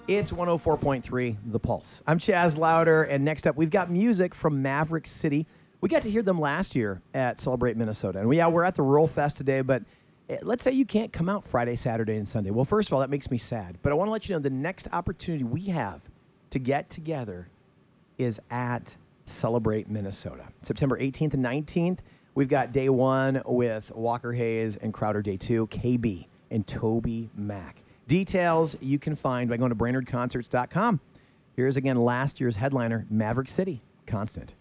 It's 104.3 The Pulse. I'm Chaz Louder, and next up, we've got music from Maverick City. We got to hear them last year at Celebrate Minnesota. And we're at the Rural Fest today, but let's say you can't come out Friday, Saturday, and Sunday. Well, first of all, that makes me sad. But I want to let you know the next opportunity we have to get together is at Celebrate Minnesota. September 18th and 19th, we've got day one with Walker Hayes and Crowder day two, KB and Toby Mac. Details you can find by going to BrainerdConcerts.com. Here's again last year's headliner, Maverick City, Constant.